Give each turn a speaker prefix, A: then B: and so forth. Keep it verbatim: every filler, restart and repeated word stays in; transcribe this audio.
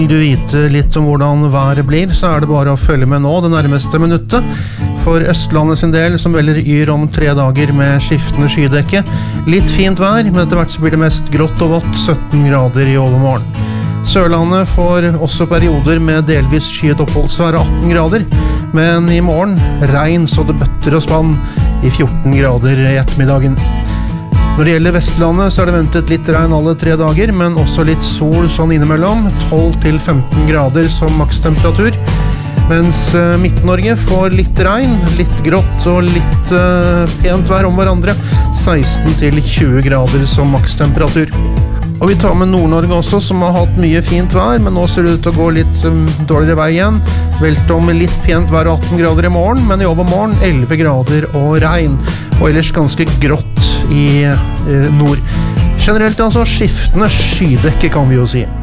A: Vil du vite litt om hvordan været blir, så er det bare å følge med nå det nærmeste minuttet. For Østlandet sin del, som velger yr om tre dager med skiftende skydekke. Litt fint vær, men etter hvert så blir det mest grått og vått, sytten grader i overmorgen. Sørlandet får også perioder med delvis skyet oppholdsvær, atten grader. Men i morgen, regn så det bøtter og spann i fjorten grader i ettermiddagen. Når det gjelder Vestlandet så er det ventet litt regn alle tre dager, men også litt sol sånn innimellom, tolv til femten grader som makstemperatur. Mens uh, Midt-Norge får litt regn, litt grått og litt uh, pent vær om hverandre, seksten til tjue grader som makstemperatur. Og vi tar med Nord-Norge også, som har hatt mye fint vær, men nå ser det ut til å gå litt um, dårligere vei igjen. Velt om litt pent vær og atten grader i morgen, men i overmorgen elleve grader og regn. Og ellers ganske grått i uh, nord. Generelt altså skiftende skydekke kan vi jo si.